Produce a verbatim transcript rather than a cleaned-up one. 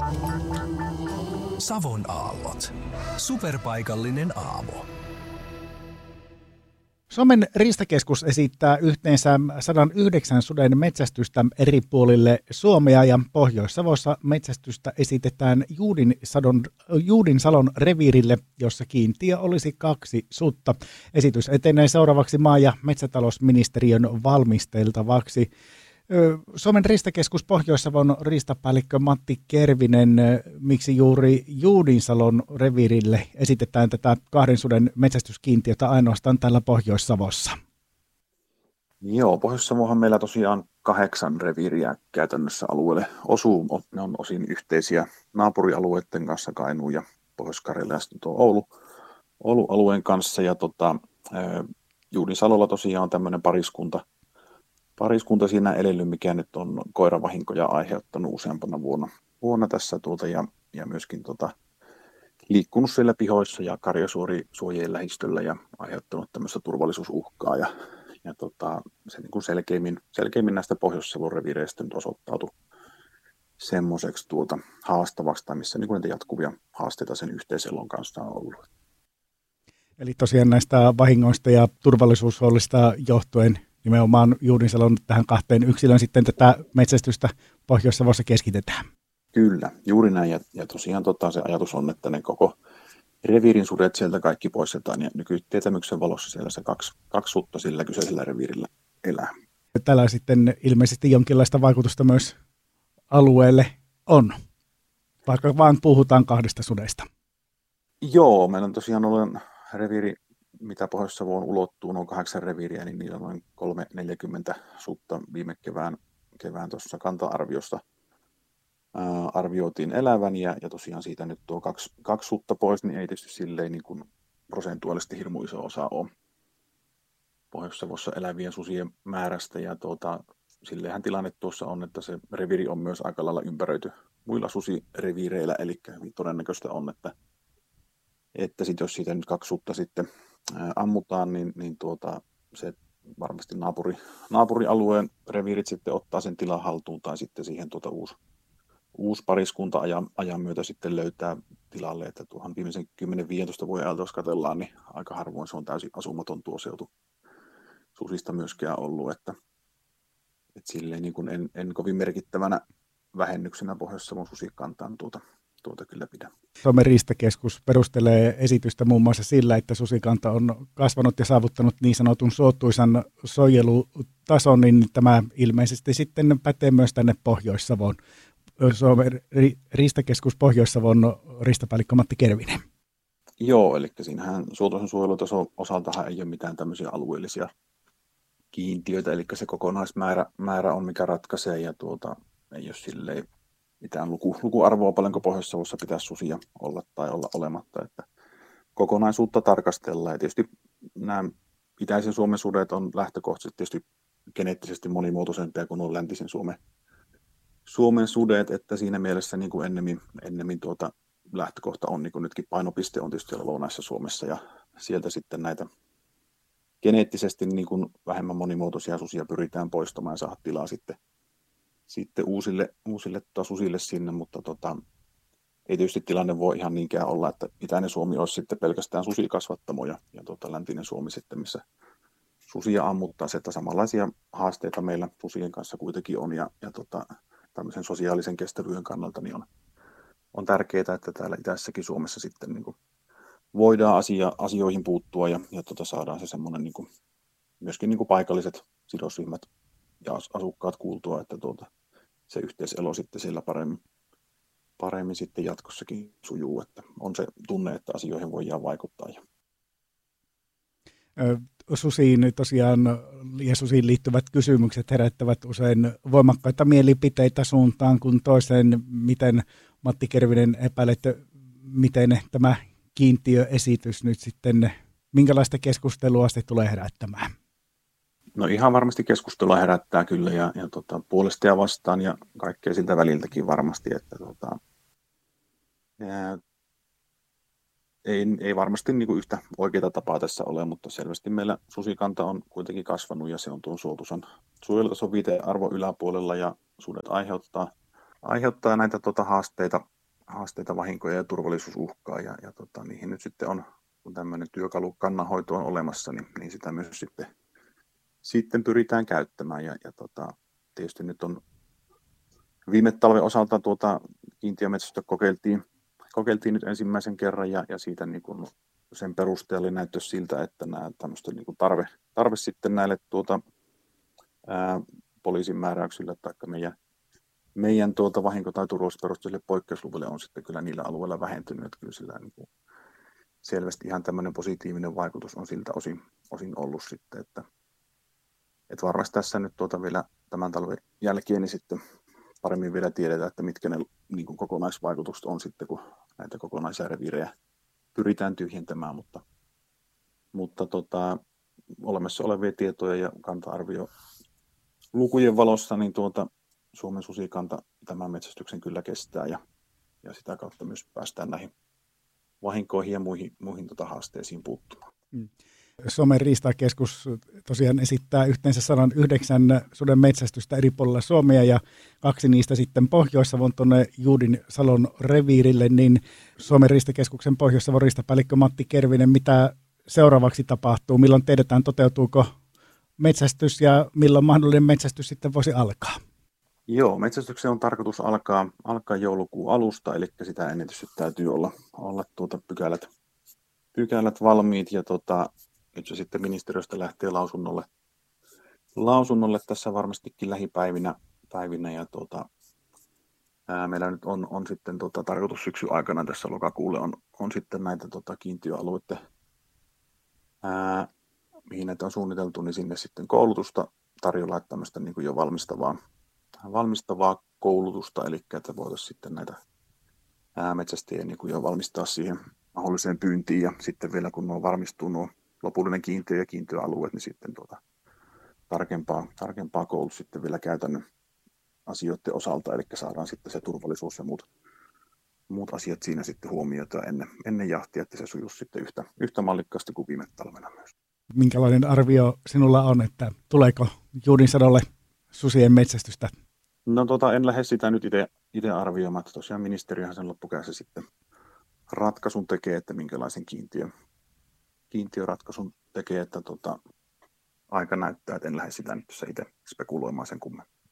Savon aallot. Superpaikallinen aamu. Suomen riistakeskus esittää yhteensä sata yhdeksän suden metsästystä eri puolille Suomea ja Pohjois-Savossa metsästystä esitetään Juudinsalon, Juudinsalon reviirille, jossa kiintiö olisi kaksi sutta. Esitys etenee seuraavaksi maa- ja metsätalousministeriön valmisteltavaksi. Suomen riistakeskus Pohjois-Savon riistapäällikkö Matti Kervinen, miksi juuri Juudinsalon reviirille esitetään tätä kahden suden metsästyskiintiötä ainoastaan täällä Pohjois-Savossa? Joo, Pohjois-Savohan meillä tosiaan kahdeksan reviiriä käytännössä alueelle osuu. Ne on osin yhteisiä naapurialueiden kanssa, Kainuu ja Pohjois-Karjala ja sitten tuo Oulu, Oulu-alueen kanssa. Ja tota, Juudinsalolla tosiaan on tämmöinen pariskunta, Pariskunta siinä edellyt, mikä nyt on koiravahinkoja aiheuttanut useampana vuonna, vuonna tässä tuota, ja, ja myöskin tota, liikkunut siellä pihoissa ja karjasuojien lähistöllä ja aiheuttanut tämmöistä turvallisuusuhkaa. Ja, ja tota, se niin kuin selkeimmin, selkeimmin näistä Pohjois-Savon reviireistä nyt osoittautui semmoiseksi tuota, haastavaksi, tai missä niin kuin niitä jatkuvia haasteita sen yhteiselon kanssa on ollut. Eli tosiaan näistä vahingoista ja turvallisuushuolista johtuen nimenomaan Juudinsalon tähän kahteen yksilön sitten tätä metsästystä Pohjois-Savossa keskitetään. Kyllä, juuri näin. Ja, ja tosiaan tota, se ajatus on, että ne koko reviirin sudet sieltä kaikki poistetaan. Ja nykytietämyksen valossa siellä se kaksi, kaksi sutta sillä kyseisellä reviirillä elää. Tällä sitten ilmeisesti jonkinlaista vaikutusta myös alueelle on, vaikka vaan puhutaan kahdesta sudesta. Joo, meillä on tosiaan ollut reviiri, mitä Pohjois-Savoon ulottuu, noin kahdeksan reviiriä, niin niillä on noin kolme neljäkymmentä sutta viime kevään, kevään tuossa kanta-arviosta ää, arvioitiin elävän, ja, ja tosiaan siitä nyt tuo kaksi, kaksi sutta pois, niin ei tietysti silleen niin kuin prosentuaalisesti hirmu iso osa ole Pohjois-Savossa elävien susien määrästä, ja tuota, silleenhän tilanne tuossa on, että se reviiri on myös aika lailla ympäröity muilla susireviireillä, eli hyvin todennäköistä on, että, että sit jos siitä nyt kaksi sutta sitten ammutaan, niin, niin tuota, se varmasti naapuri, naapurialueen reviirit sitten ottaa sen tilan haltuun, tai sitten siihen tuota uusi, uusi pariskunta ajan, ajan myötä sitten löytää tilalle, että tuohon viimeisen kymmenen viisitoista vuoden ajalta, jos katsellaan, niin aika harvoin se on täysin asumaton tuo seutu susista myöskään ollut, että, että silleen niin kuin en, en kovin merkittävänä vähennyksenä Pohjois-Savon susikantaan tuota tuota kyllä pidä. Suomen riistakeskus perustelee esitystä muun muassa sillä, että susikanta on kasvanut ja saavuttanut niin sanotun suotuisan suojelutason, niin tämä ilmeisesti sitten pätee myös tänne Pohjois-Savon. Suomen riistakeskus Pohjois-Savon riistapäällikkö Matti Kervinen. Joo, eli siinähän suotuisan suojelutason osaltahan ei ole mitään tämmöisiä alueellisia kiintiöitä, eli se kokonaismäärä määrä on mikä ratkaisee, ja tuota, ei ole silleen mitään luku, lukuarvoa, paljonko Pohjois-Savossa pitäisi susia olla tai olla olematta, että kokonaisuutta tarkastellaan. Ja tietysti nämä itäisen Suomen sudet on lähtökohtaisesti tietysti geneettisesti monimuotoisempia kuin on läntisen Suomen, Suomen sudet, että siinä mielessä niin kuin ennemmin, ennemmin tuota lähtökohta on, niin kuin nytkin painopiste on tietysti siellä lounaissa Suomessa, ja sieltä sitten näitä geneettisesti niin kuin vähemmän monimuotoisia susia pyritään poistamaan ja saada tilaa sitten sitten uusille, uusille susille sinne, mutta tota, ei tietysti tilanne voi ihan niinkään olla, että itäinen Suomi olisi sitten pelkästään susikasvattamo ja, ja tota, läntinen Suomi sitten, missä susia ammuttaa, että samanlaisia haasteita meillä susien kanssa kuitenkin on, ja, ja tota, tämmöisen sosiaalisen kestävyyden kannalta niin on, on tärkeää, että täällä itäisessäkin Suomessa sitten niin kuin voidaan asia, asioihin puuttua ja, ja tota, saadaan se semmoinen niin kuin, myöskin niin kuin paikalliset sidosryhmät ja asukkaat kuultua, että tuota, se yhteiselo sitten siellä paremmin, paremmin sitten jatkossakin sujuu, että on se tunne, että asioihin voidaan vaikuttaa. Susiin tosiaan ja susiin liittyvät kysymykset herättävät usein voimakkaita mielipiteitä suuntaan kuin toiseen. Miten Matti Kervinen epäilet, miten tämä kiintiöesitys nyt sitten, minkälaista keskustelua se tulee herättämään? No ihan varmasti keskustelua herättää kyllä, ja, ja tota, puolesta ja vastaan ja kaikkea siltä väliltäkin varmasti, että tota, ää, ei, ei varmasti niin kuin yhtä oikeaa tapaa tässä ole, mutta selvästi meillä susikanta on kuitenkin kasvanut ja se on tuon suotuisan suojelutason viitearvon yläpuolella, ja sudet aiheuttaa, aiheuttaa näitä tota, haasteita, haasteita, vahinkoja ja turvallisuusuhkaa. Ja, ja tota, niihin nyt sitten on, kun tämmöinen työkalu kannanhoito on olemassa, niin, niin sitä myös sitten, sitten pyritään käyttämään. Ja, ja tota, tietysti nyt on viime talven osalta tuota kiintiömetsästystä kokeiltiin, kokeiltiin nyt ensimmäisen kerran ja, ja siitä niin kuin sen perusteella näyttö siltä, että nämä niin kuin tarve, tarve sitten näille tuota, ää, poliisin määräyksillä tai meidän, meidän tuota vahinko- tai turvallisuusperusteisille poikkeusluville on sitten kyllä niillä alueilla vähentynyt, että kyllä sillä niin kuin selvästi ihan tämmöinen positiivinen vaikutus on siltä osin, osin ollut sitten, että, että varmasti tässä nyt tuota vielä tämän talven jälkeen niin sitten paremmin vielä tiedetään, että mitkä ne niin kuin kokonaisvaikutukset on sitten, kun näitä kokonaisia reviirejä pyritään tyhjentämään, mutta, mutta tota, olemassa olevia tietoja ja kanta-arvio lukujen valossa, niin tuota, Suomen susikanta tämän metsästyksen kyllä kestää ja, ja sitä kautta myös päästään näihin vahinkoihin ja muihin, muihin tota haasteisiin puuttumaan. Mm. Suomen riistakeskus tosiaan esittää yhteensä sata yhdeksän suden metsästystä eri puolilla Suomea ja kaksi niistä sitten Pohjois-Savon tuonne Juudinsalon reviirille, niin Suomen riistakeskuksen Pohjois-Savon riistapäällikkö Matti Kervinen, mitä seuraavaksi tapahtuu? Milloin tiedetään, toteutuuko metsästys ja milloin mahdollinen metsästys sitten voisi alkaa? Joo, metsästyksen on tarkoitus alkaa, alkaa joulukuun alusta, eli sitä ennen täytyy olla, olla tuota pykälät, pykälät valmiit ja tota, nyt se sitten ministeriöstä lähtee lausunnolle, lausunnolle tässä varmastikin lähipäivinä päivinä, ja tuota, ää, meillä nyt on, on sitten tuota, tarkoitus syksyn aikana tässä lokakuulle on, on sitten näitä tuota, kiintiöalueiden, ää, mihin näitä on suunniteltu, niin sinne sitten koulutusta tarjolla, että tämmöistä niin kuin jo valmistavaa, valmistavaa koulutusta, eli että voitaisiin sitten näitä ää, metsästäjiä niin kuin jo valmistaa siihen mahdolliseen pyyntiin, ja sitten vielä kun nuo varmistuu nuo lopullinen kiintiö ja kiintiöalueet, niin sitten tuota, tarkempaa, tarkempaa koulutusta sitten vielä käytännön asioiden osalta, eli saadaan sitten se turvallisuus ja muut, muut asiat siinä sitten huomioita ennen, ennen jahtia, että se sujuisi sitten yhtä, yhtä mallikkaasti kuin viime talvena myös. Minkälainen arvio sinulla on, että tuleeko Juudinsadolle susien metsästystä? No tota, en lähde sitä nyt itse arvioimaan, että tosiaan ministeriöhän sen loppukädessä sitten ratkaisun tekee, että minkälaisen kiintiö, kiintiöratkaisun tekee, että tota, aika näyttää, että en lähde sitä nyt itse spekuloimaan sen kummemmin.